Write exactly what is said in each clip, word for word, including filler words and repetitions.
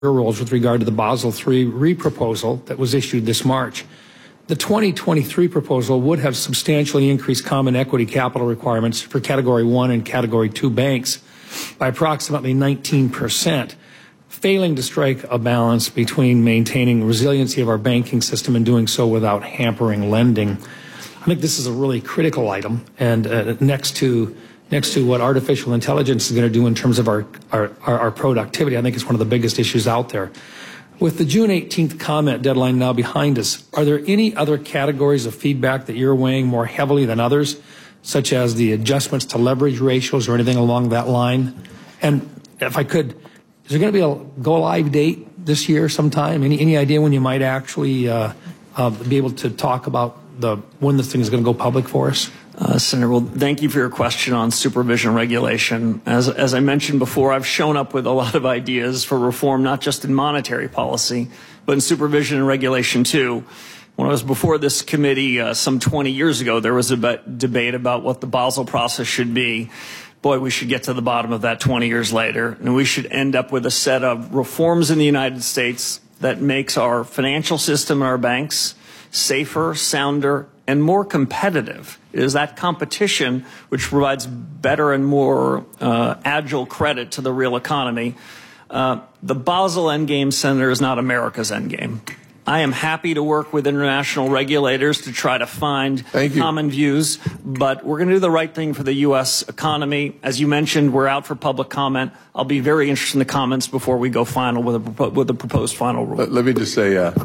rules with regard to the Basel three re-proposal that was issued this March. The twenty twenty-three proposal would have substantially increased common equity capital requirements for Category one and Category two banks by approximately nineteen percent, failing to strike a balance between maintaining resiliency of our banking system and doing so without hampering lending. I think this is a really critical item, and uh, next to next to what artificial intelligence is going to do in terms of our, our, our productivity, I think it's one of the biggest issues out there. With the June eighteenth comment deadline now behind us, are there any other categories of feedback that you're weighing more heavily than others, such as the adjustments to leverage ratios or anything along that line? And if I could, is there going to be a go-live date this year sometime? Any, any idea when you might actually uh, uh, be able to talk about the when this thing is going to go public for us? Uh, Senator, well, thank you for your question on supervision regulation. As, as I mentioned before, I've shown up with a lot of ideas for reform, not just in monetary policy, but in supervision and regulation too. When I was before this committee uh, some twenty years ago, there was a debate about what the Basel process should be. Boy, we should get to the bottom of that twenty years later, and we should end up with a set of reforms in the United States that makes our financial system and our banks safer, sounder, and more competitive. It is that competition which provides better and more uh, agile credit to the real economy. Uh, the Basel endgame, Senator, is not America's endgame. I am happy to work with international regulators to try to find common views, but we're going to do the right thing for the U S economy. As you mentioned, we're out for public comment. I'll be very interested in the comments before we go final with a, with a proposed final rule. Let, let me just say, uh,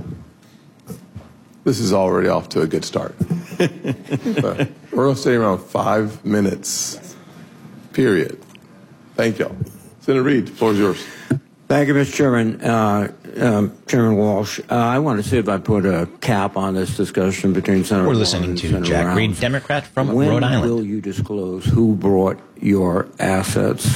this is already off to a good start. We're going to stay around five minutes, period. Thank y'all. Senator Reid, the floor is yours. Thank you, Mister Chairman. Uh, um, Chairman Walsh, uh, I want to see if I put a cap on this discussion between Senator We're Warren listening and to Senator Jack Rounds. Reed, Democrat from when Rhode Island. When will you disclose who brought your assets?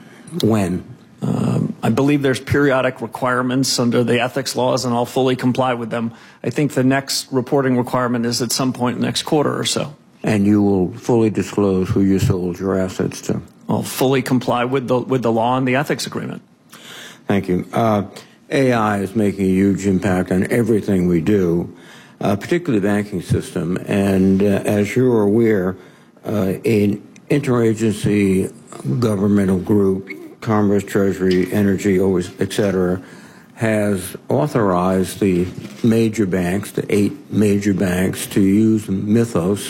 When? Um, I believe there's periodic requirements under the ethics laws, and I'll fully comply with them. I think the next reporting requirement is at some point next quarter or so. And you will fully disclose who you sold your assets to? I'll fully comply with the with the law and the ethics agreement. Thank you. Uh, A I is making a huge impact on everything we do, uh, particularly the banking system. And uh, as you're aware, uh, an interagency governmental group, Commerce, Treasury, Energy, et cetera, has authorized the major banks, the eight major banks, to use Mythos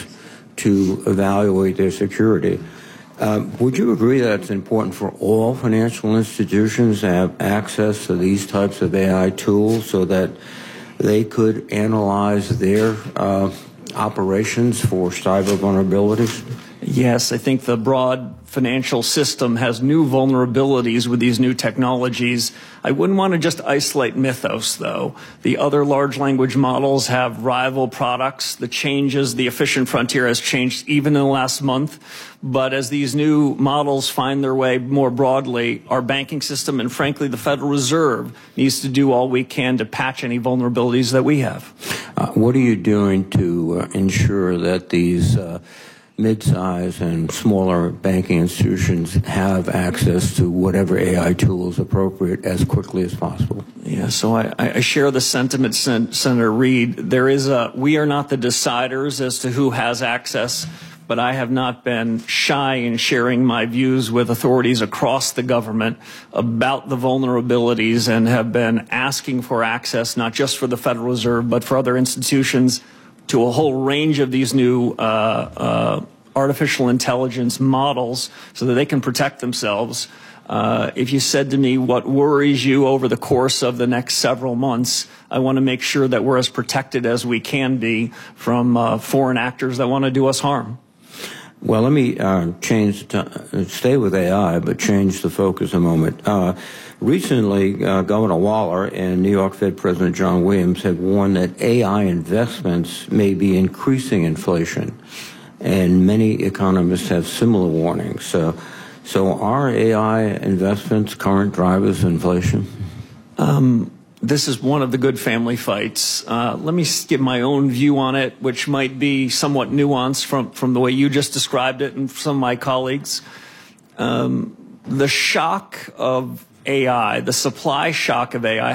to evaluate their security. Uh, would you agree that it's important for all financial institutions to have access to these types of A I tools so that they could analyze their uh, operations for cyber vulnerabilities? Yes, I think the broad financial system has new vulnerabilities with these new technologies. I wouldn't want to just isolate Mythos, though. The other large language models have rival products. The changes, the efficient frontier has changed even in the last month. But as these new models find their way more broadly, our banking system and, frankly, the Federal Reserve needs to do all we can to patch any vulnerabilities that we have. Uh, what are you doing to uh, ensure that these uh, mid-size and smaller banking institutions have access to whatever A I tool is appropriate as quickly as possible? Yeah, so I, I share the sentiment, Sen Senator Reid. There is a, we are not the deciders as to who has access, but I have not been shy in sharing my views with authorities across the government about the vulnerabilities and have been asking for access, not just for the Federal Reserve, but for other institutions, to a whole range of these new uh, uh, artificial intelligence models so that they can protect themselves. Uh, if you said to me what worries you over the course of the next several months, I want to make sure that we're as protected as we can be from uh, foreign actors that want to do us harm. Well, let me uh, change, to, stay with A I, but change the focus a moment. Uh, recently, uh, Governor Waller and New York Fed President John Williams have warned that A I investments may be increasing inflation, and many economists have similar warnings. So, so are A I investments current drivers of inflation? Um, This is one of the good family fights. Uh, let me give my own view on it, which might be somewhat nuanced from, from the way you just described it and some of my colleagues. Um, the shock of A I, the supply shock of A I,